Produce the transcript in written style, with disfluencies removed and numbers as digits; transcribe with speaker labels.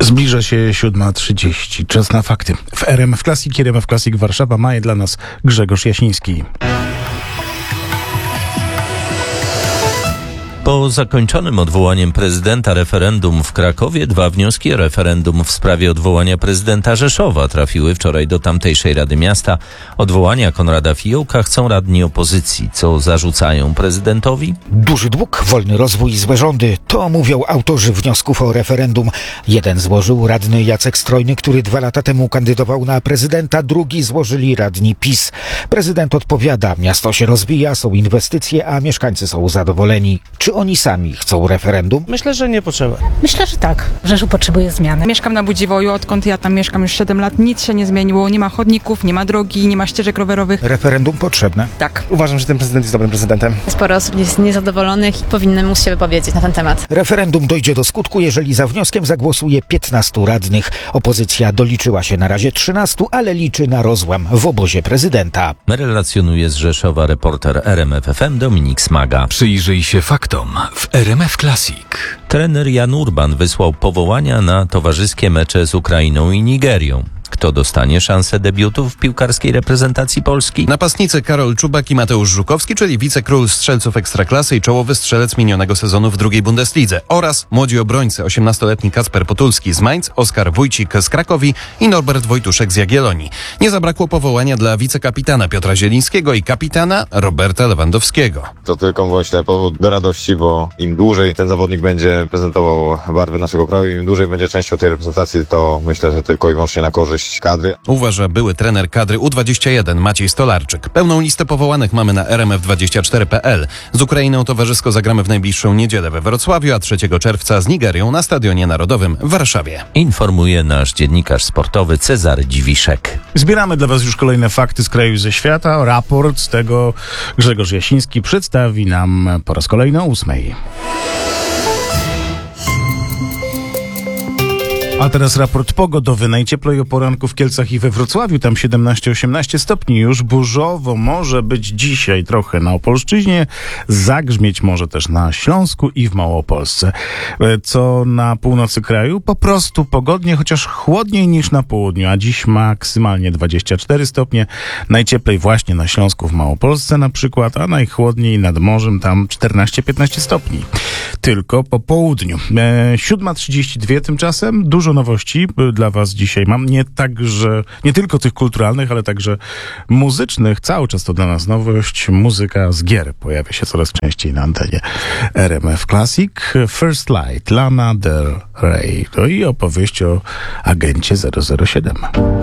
Speaker 1: Zbliża się 7:30. Czas na fakty. W RMF Classic, RMF Classic Warszawa ma je dla nas Grzegorz Jasiński.
Speaker 2: Po zakończonym odwołaniem prezydenta referendum w Krakowie 2 wnioski o referendum w sprawie odwołania prezydenta Rzeszowa trafiły wczoraj do tamtejszej Rady Miasta. Odwołania Konrada Fiołka chcą radni opozycji. Co zarzucają prezydentowi?
Speaker 3: Duży dług, wolny rozwój, złe rządy. To mówią autorzy wniosków o referendum. Jeden złożył radny Jacek Strojny, który 2 lata temu kandydował na prezydenta. Drugi złożyli radni PiS. Prezydent odpowiada: miasto się rozwija, są inwestycje, a mieszkańcy są zadowoleni. Czy oni sami chcą referendum?
Speaker 4: Myślę, że nie potrzeba.
Speaker 5: Myślę, że tak. Rzeszów potrzebuje zmiany.
Speaker 6: Mieszkam na Budziwoju, odkąd ja tam mieszkam już 7 lat, nic się nie zmieniło. Nie ma chodników, nie ma drogi, nie ma ścieżek rowerowych.
Speaker 3: Referendum potrzebne?
Speaker 6: Tak.
Speaker 4: Uważam, że ten prezydent jest dobrym prezydentem.
Speaker 7: Sporo osób jest niezadowolonych i powinny móc się wypowiedzieć na ten temat.
Speaker 3: Referendum dojdzie do skutku, jeżeli za wnioskiem zagłosuje 15 radnych. Opozycja doliczyła się na razie 13, ale liczy na rozłam w obozie prezydenta.
Speaker 2: Relacjonuje z Rzeszowa reporter RMF FM Dominik Smaga.
Speaker 8: Przyjrzyj się faktom w RMF Classic.
Speaker 2: Trener Jan Urban wysłał powołania na towarzyskie mecze z Ukrainą i Nigerią. Kto dostanie szansę debiutu w piłkarskiej reprezentacji Polski?
Speaker 9: Napastnicy Karol Czubak i Mateusz Żukowski, czyli wicekról strzelców Ekstraklasy i czołowy strzelec minionego sezonu w drugiej Bundeslidze, oraz młodzi obrońcy 18-letni Kacper Potulski z Mainz, Oskar Wójcik z Krakowi i Norbert Wojtuszek z Jagiellonii. Nie zabrakło powołania dla wicekapitana Piotra Zielińskiego i kapitana Roberta Lewandowskiego.
Speaker 10: To tylko właśnie powód do radości, bo im dłużej ten zawodnik będzie prezentował barwy naszego kraju, im dłużej będzie częścią tej reprezentacji, to myślę, że tylko i wyłącznie na korzyść kadry.
Speaker 9: Uważa były trener kadry U21 Maciej Stolarczyk. Pełną listę powołanych mamy na rmf24.pl. Z Ukrainą towarzysko zagramy w najbliższą niedzielę we Wrocławiu, a 3 czerwca z Nigerią na Stadionie Narodowym w Warszawie.
Speaker 2: Informuje nasz dziennikarz sportowy Cezary Dziwiszek.
Speaker 1: Zbieramy dla Was już kolejne fakty z kraju i ze świata. Raport z tego Grzegorz Jasiński przedstawi nam po raz kolejny o 8:00. A teraz raport pogodowy. Najcieplej o poranku w Kielcach i we Wrocławiu. Tam 17-18 stopni już. Burzowo może być dzisiaj trochę na Opolszczyźnie. Zagrzmieć może też na Śląsku i w Małopolsce. Co na północy kraju? Po prostu pogodnie, chociaż chłodniej niż na południu. A dziś maksymalnie 24 stopnie. Najcieplej właśnie na Śląsku, w Małopolsce na przykład, a najchłodniej nad morzem tam 14-15 stopni. Tylko po południu. 7:32 tymczasem. Dużo nowości dla Was dzisiaj mam. Nie tylko tych kulturalnych, ale także muzycznych. Cały czas to dla nas nowość. Muzyka z gier pojawia się coraz częściej na antenie RMF Classic. First Light, Lana Del Rey. To i opowieść o agencie 007.